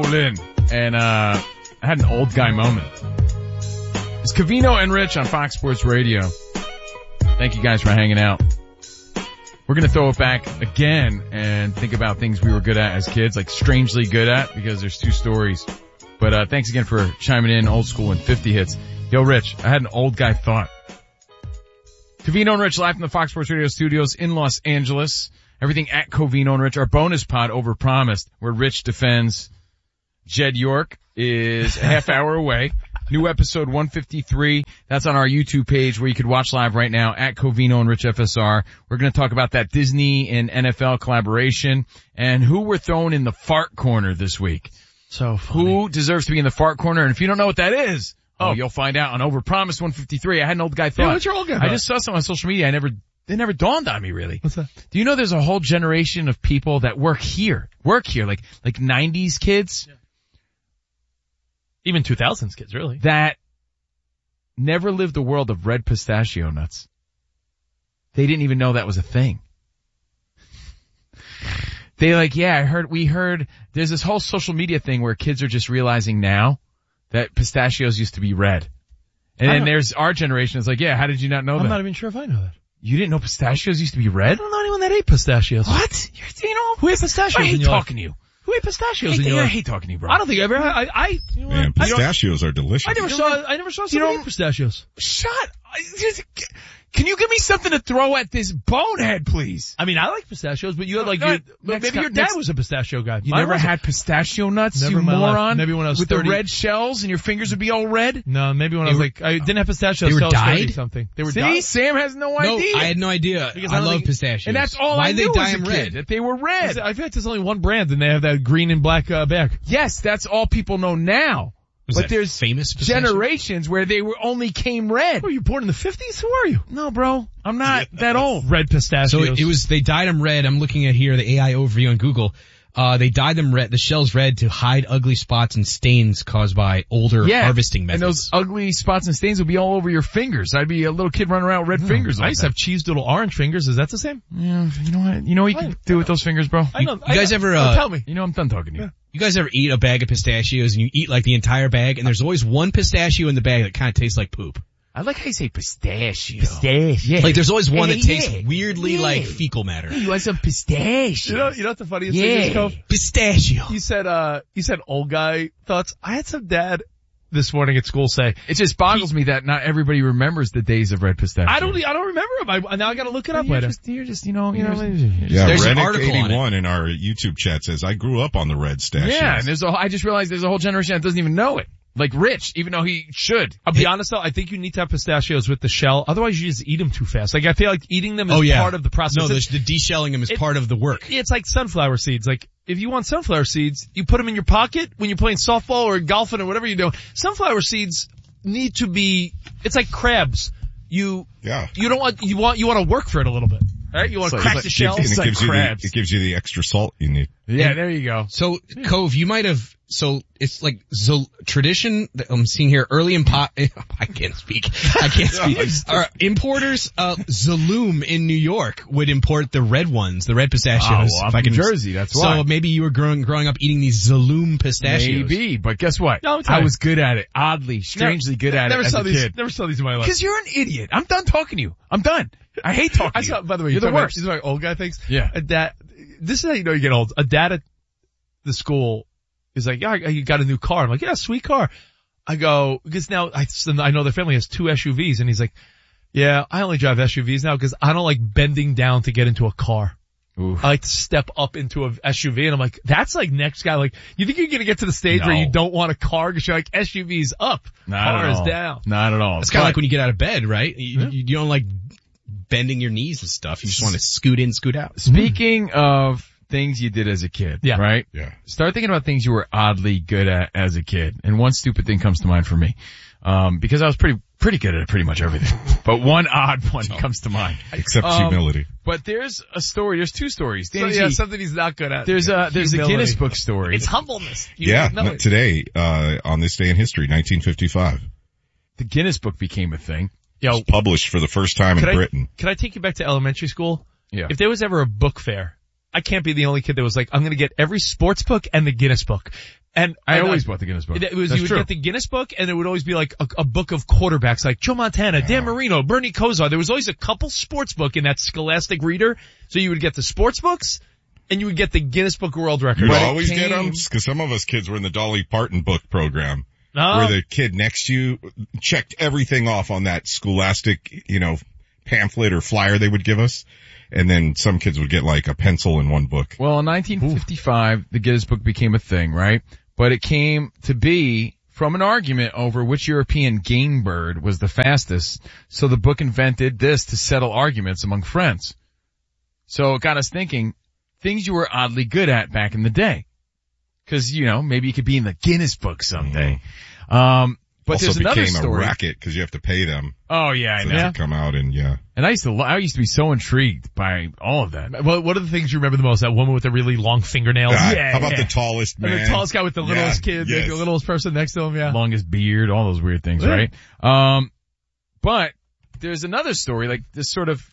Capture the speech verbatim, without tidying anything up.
call in, and uh I had an old guy moment. It's Covino and Rich on Fox Sports Radio. Thank you guys for hanging out. We're going to throw it back again and think about things we were good at as kids, like strangely good at, because there's two stories. But uh thanks again for chiming in, old school and fifty hits. Yo, Rich, I had an old guy thought. Covino and Rich live from the Fox Sports Radio studios in Los Angeles. Everything at Covino and Rich. Our bonus pod, Overpromised, where Rich defends Jed York, is a half hour away. New episode one fifty-three. That's on our YouTube page where you could watch live right now at Covino and Rich F S R. We're going to talk about that Disney and N F L collaboration and who we're throwing in the fart corner this week. So funny. Who deserves to be in the fart corner? And if you don't know what that is, oh, you'll find out on Overpromised one fifty-three. I had an old guy thought. Yeah, what's your old guy I thought? just saw something on social media. I never, it never dawned on me really. What's that? Do you know there's a whole generation of people that work here, work here, like, like nineties kids? Yeah. Even two thousands kids, really. That never lived the world of red pistachio nuts. They didn't even know that was a thing. They like, yeah, I heard, we heard, there's this whole social media thing where kids are just realizing now that pistachios used to be red. And then there's our generation is like, yeah, how did you not know I'm that? I'm not even sure if I know that. You didn't know pistachios used to be I red? don't know anyone that ate pistachios. What? You're, you know, Who ate pistachios I hate in your life? talking to you. Who ate pistachios I hate, in your I life? hate talking to you, bro. I don't think I ever, I, I, you know Man, what? I don't- pistachios are delicious. I never saw, I never saw somebody don't- eat pistachios. Shut. I, just, can you give me something to throw at this bonehead, please? I mean, I like pistachios, but you had like, No, your, next maybe co- your dad next- was a pistachio guy. You Mine never wasn't. had pistachio nuts, Never you in my life. moron? Maybe when I was With thirty. the red shells and your fingers would be all red? No, maybe when I was were- like, I didn't have pistachios they were till I was thirty dyed? something. They were See, dyed. Sam has no No, idea. I had no idea. Because I I don't love think- pistachios. and that's all Why I knew they dye as a them kid, red? that they were red. I feel like there's only one brand and they have that green and black uh, bag. Yes, that's all people know now. Was but that there's famous pistachio? generations where they were only came red. Were you born in the fifties? Who are you? No, bro, I'm not that old. Red pistachios. So it, it was, they dyed them red. I'm looking at here, the A I overview on Google. Uh, they dyed them red, the shells red to hide ugly spots and stains caused by older Yeah, harvesting and methods. those ugly spots and stains would be all over your fingers. I'd be a little kid running around with red fingers. I all used to day. have cheese doodle orange fingers. Is that the same? Yeah, you know what? You know what you can do with those fingers, bro? I know. you guys I, ever, oh, uh, tell me. You know I'm done talking to you. You guys ever eat a bag of pistachios and you eat like the entire bag and there's always one pistachio in the bag that kind of tastes like poop? I like how you say pistachio. Pistachio. Yeah. Like there's always one Hey, that tastes yeah. weirdly Yeah. like fecal matter. You want some pistachio? You know, you know what the funniest Yeah. thing is, Cove? Pistachio. You said, uh, you said old guy thoughts. I had some dad this morning at school say, It just boggles me that not everybody remembers the days of red pistachio. I don't, I don't remember him. I, now I gotta look it up You're later. just, you're just, you know, you know. Yeah, There's an Rennick article on eighty-one in our YouTube chat says, I grew up on the red pistachios. Yeah, and there's a, I just realized there's a whole generation that doesn't even know it. Like Rich, even though he should. I'll be honest though, I think you need to have pistachios with the shell. Otherwise you just eat them too fast. Like I feel like eating them is Oh yeah. part of the process. No, the, It's- the deshelling them is it- part of the work. It's like sunflower seeds. Like, if you want sunflower seeds, you put them in your pocket when you're playing softball or golfing or whatever you do. Sunflower seeds need to be, it's like crabs. You, Yeah. you don't want, you want, you want to work for it a little bit. Alright? You want to So crack it's the like- shell. And It's it like gives you the, crabs. it gives you the extra salt you need. Yeah, there you go. So, Cove, you might have, so it's like Zol, tradition that I'm seeing here, early impo, I can't speak. I can't speak. Our importers, uh, Zaloom in New York would import the red ones, the red pistachios. Oh, well, I'm if I from can, Jersey, that's so why. So maybe you were growing, growing up eating these Zaloom pistachios. Maybe, but guess what? No, I'm telling I you. was good at it. Oddly, strangely good at never it as saw a these, kid. Never saw these in my life. Because you're an idiot. I'm done talking to you. I'm done. I hate talking I to saw, you. by the way, you're the talking about- worst. These are my old guy things. Yeah. A dad, this is how you know you get old. A dad at the school is like, yeah, you got a new car. I'm like, yeah, sweet car. I go, because now I, I know their family has two S U Vs and he's like, yeah, I only drive S U Vs now because I don't like bending down to get into a car. Oof. I like to step up into a S U V and I'm like, that's like next guy. Like, you think you're going to get to the stage No. where you don't want a car because you're like, S U V's up, Not car at is all. down. Not at all. It's kind of But- like when you get out of bed, right? You, Yeah. you, you don't like bending your knees and stuff. You just want to scoot in, scoot out. Speaking of things you did as a kid, Yeah. right? Yeah. Start thinking about things you were oddly good at as a kid. And one stupid thing comes to mind for me. Um, because I was pretty, pretty good at pretty much everything. But one odd one comes to mind. Except Um, humility. But there's a story, there's two stories. So, Danny yeah, G, something he's not good at. there's a, there's a Humility. Guinness Book story. It's humbleness. You Yeah, know no, it. today, uh, on this day in history, nineteen fifty-five. The Guinness Book became a thing. Yo, Published for the first time in Could I- Britain. can I take you back to elementary school? Yeah. If there was ever a book fair, I can't be the only kid that was like, I'm going to get every sports book and the Guinness book. And I and always bought the Guinness book. It, it was, That's you would true. get the Guinness book, and it would always be like a, a book of quarterbacks, like Joe Montana, Dan Marino, Bernie Kosar. There was always a couple sports book in that Scholastic Reader. So you would get the sports books, and you would get the Guinness Book of World Records. You But it always get came- them? Because some of us kids were in the Dolly Parton book program. Oh. Where the kid next to you checked everything off on that Scholastic, you know, pamphlet or flyer they would give us. And then some kids would get like a pencil in one book. Well, in nineteen fifty-five, the Guinness Book became a thing, right? But it came to be from an argument over which European game bird was the fastest. So the book invented this to settle arguments among friends. So it got us thinking things you were oddly good at back in the day. Cause, you know, maybe you could be in the Guinness Book someday. Mm-hmm. Um, but also there's another became story. a racket because you have to pay them. Oh yeah, I So know. they come out and yeah. And I used to, lo- I used to be so intrigued by all of that. What, what are the things you remember the most? That woman with the really long fingernails? God, yeah, how about yeah. the tallest And man? the tallest guy with the littlest Yeah, kid, yes. the littlest person next to him, yeah. Longest beard, all those weird things, Yeah. right? Um, but there's another story, like this sort of